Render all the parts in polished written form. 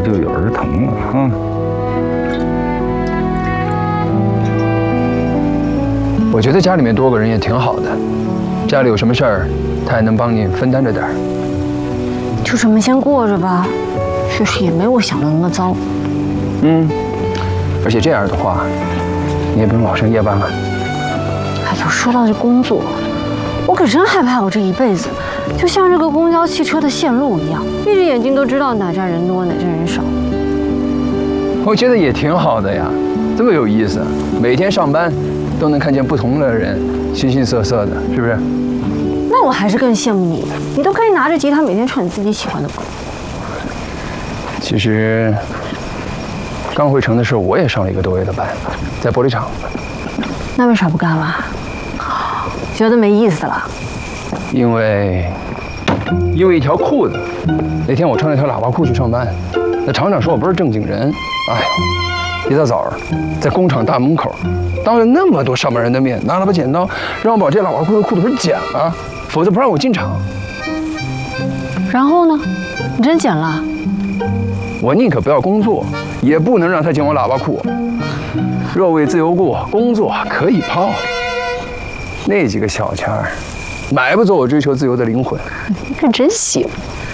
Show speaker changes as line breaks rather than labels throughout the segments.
就有人疼了哈。
我觉得家里面多个人也挺好的，家里有什么事儿，他还能帮你分担着点儿。
就这么先过着吧，确实也没我想的那么糟。
而且这样的话，你也不用老上夜班了。
哎呦，说到这工作，我可真害怕我这一辈子就像这个公交汽车的线路一样，闭着眼睛都知道哪站人多哪站人少。
我觉得也挺好的呀，这么有意思，每天上班都能看见不同的人，形形色色的，是不是？
那我还是更羡慕你，你都可以拿着吉他每天唱你自己喜欢的歌。
其实刚回城的时候，我也上了1个多月的班，在玻璃厂。
那为啥不干了？觉得没意思了？
因为一条裤子，那天我穿了条喇叭裤去上班，那厂长说我不是正经人，哎呦，一大早在工厂大门口，当着那么多上班人的面，拿了把剪刀，让我把这喇叭裤的裤腿剪了，否则不让我进厂。
然后呢？你真剪了？
我宁可不要工作，也不能让他剪我喇叭裤。若为自由故，工作可以抛。那几个小钱儿，买不走我追求自由的灵魂。
你可真行。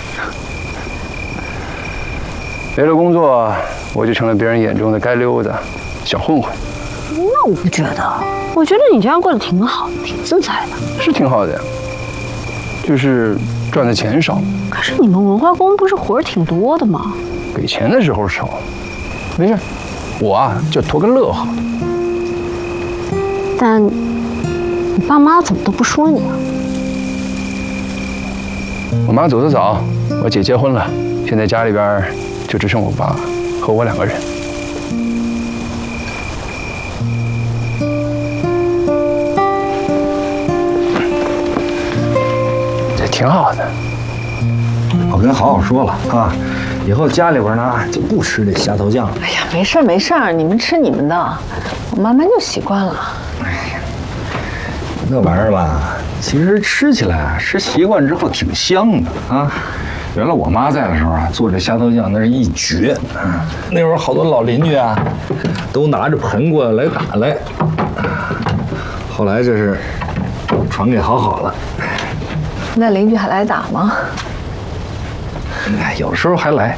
没了工作，我就成了别人眼中的街溜子、小混混。
那我不觉得，我觉得你这样过得挺好的，挺自在的。
是挺好的呀，就是赚的钱少。
可是你们文化宫不是活儿挺多的吗？
给钱的时候少，没事，我啊就图个乐呵。
但你爸妈怎么都不说你啊？
我妈走得早，我姐结婚了，现在家里边就只剩我爸和我2个人。这挺好的。
我跟好好说了啊，以后家里边呢就不吃这虾头酱了。
哎呀，没事儿没事儿，你们吃你们的，我慢慢就习惯了。
哎呀，那玩意儿吧，其实吃起来啊，吃习惯之后挺香的啊。原来我妈在的时候啊，做这虾头酱那是一绝啊。那会儿好多老邻居啊，都拿着盆过来打来。后来这是传给好好了。
那邻居还来打吗？
哎，有时候还来。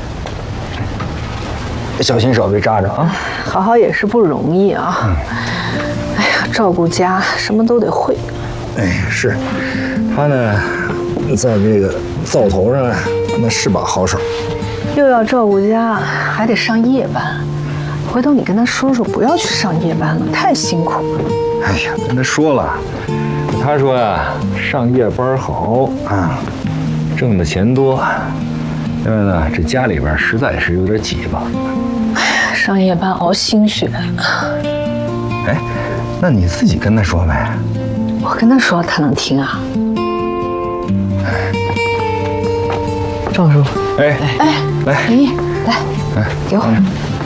小心手别扎着啊！
好好也是不容易啊。哎呀，照顾家什么都得会。
哎，是，他呢，在这个灶头上那是把好手，
又要照顾家，还得上夜班。回头你跟他说说，不要去上夜班了，太辛苦了。
哎呀，跟他说了，他说呀，上夜班好啊，挣的钱多。因为呢，这家里边实在是有点挤吧。
上夜班熬心血。
哎，那你自己跟他说呗。
我跟他说，他能听啊？赵叔，
哎，来，
林毅，来，给我。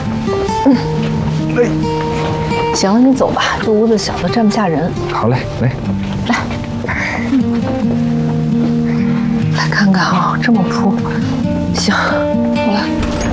行了，你走吧，这屋子小的站不下人。
好嘞，来，
来看看啊，这么铺。行，我来。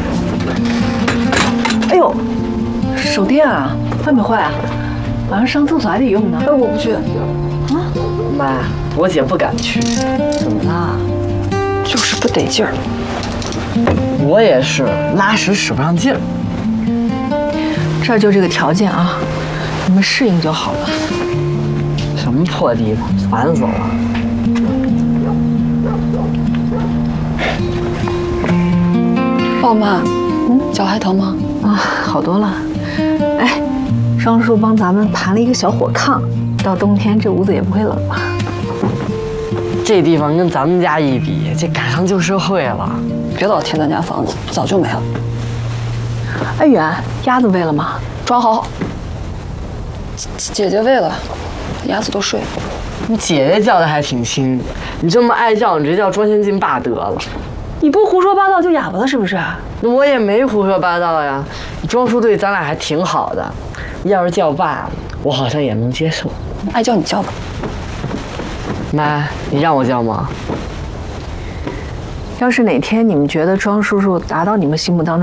哎呦，手电啊，坏没坏啊？晚上上厕所还得用呢。哎，我不去。啊，
妈，我姐不敢去。
怎么啦？就是不得劲儿。
我也是，拉屎使不上劲儿。
这儿就这个条件啊，你们适应就好了。
什么破地方，烦死了。
爸妈，脚还疼吗？啊，好多了。哎，双叔帮咱们盘了一个小火炕，到冬天这屋子也不会冷了。
这地方跟咱们家一比，这赶上旧社会了。
别老提咱家房子，早就没了。哎，远，鸭子喂了吗？抓好。姐姐喂了，鸭子都睡了。
你姐姐叫的还挺亲，你这么爱叫，你直接叫庄千金爸得了。
你不胡说八道就哑巴了是不是？
我也没胡说八道呀，庄叔对咱俩还挺好的。要是叫爸，我好像也能接受。
爱叫你叫吧。
妈，你让我叫吗？
要是哪天你们觉得庄叔叔达到你们心目当中